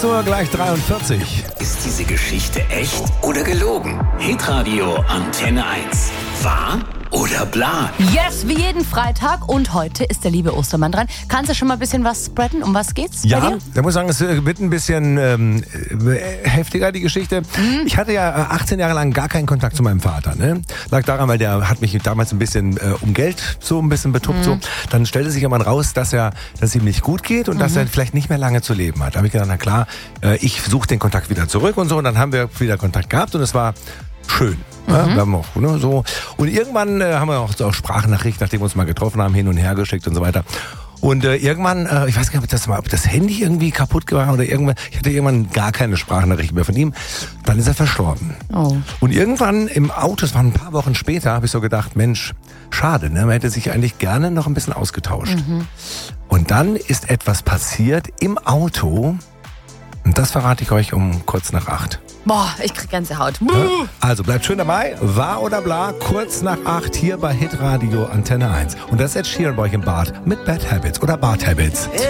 6 Uhr gleich 43. Ist diese Geschichte echt oder gelogen? Hitradio Antenne 1. Wahr oder bla? Yes, wie jeden Freitag. Und heute ist der liebe Ostermann dran. Kannst du schon mal ein bisschen was spreaden? Um was geht's? Ja, da muss ich sagen, es wird ein bisschen heftiger, die Geschichte. Ich hatte ja 18 Jahre lang gar keinen Kontakt zu meinem Vater. Ne? Lag daran, weil der hat mich damals ein bisschen um Geld so ein bisschen betuppt. So. Dann stellte sich irgendwann raus, dass es ihm nicht gut geht und dass er vielleicht nicht mehr lange zu leben hat. Da habe ich gedacht, na klar, ich suche den Kontakt wieder zurück und so. Und dann haben wir wieder Kontakt gehabt und es war schön. Ja, wir haben auch, ne, so. Und irgendwann haben wir auch so Sprachnachricht, nachdem wir uns mal getroffen haben, hin und her geschickt und so weiter. Und irgendwann, ich weiß gar nicht, ob das Handy irgendwie kaputt war oder irgendwann, ich hatte irgendwann gar keine Sprachnachricht mehr von ihm. Dann ist er verstorben. Oh. Und irgendwann im Auto, es waren ein paar Wochen später, habe ich so gedacht, Mensch, schade, ne? Man hätte sich eigentlich gerne noch ein bisschen ausgetauscht. Und dann ist etwas passiert im Auto. Und das verrate ich euch um kurz nach 8. Boah, ich krieg Gänsehaut. Also bleibt schön dabei. Wahr oder bla, kurz nach 8 hier bei Hitradio Antenne 1. Und das ist Ed Sheeran bei euch im Bad mit Bad Habits oder Bad Habits.